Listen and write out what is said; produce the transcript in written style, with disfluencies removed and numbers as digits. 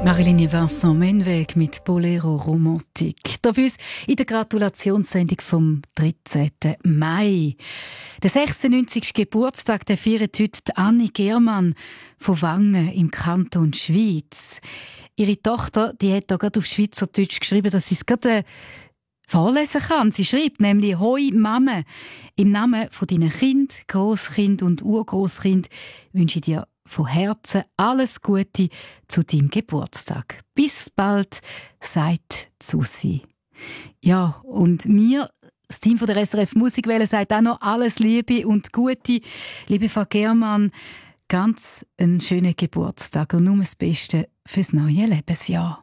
Marilyn Vincent Menweg mit Bolero Romantik. Da bei uns in der Gratulationssendung vom 13. Mai. Der 96. Geburtstag, der feiert heute Anni Germann von Wangen im Kanton Schwyz. Ihre Tochter, die hat da gerade auf Schweizerdeutsch geschrieben, dass sie es gerade vorlesen kann. Sie schreibt nämlich: «Hoi Mame, im Namen von deinen Kind, Grosskind und Urgroßkind wünsche ich dir von Herzen alles Gute zu deinem Geburtstag. Bis bald, sagt Susi.» Ja, und mir, das Team von der SRF Musikwelle, sagt auch noch alles Liebe und Gute. Liebe Frau Germann, ganz einen schönen Geburtstag und nur das Beste fürs neue Lebensjahr.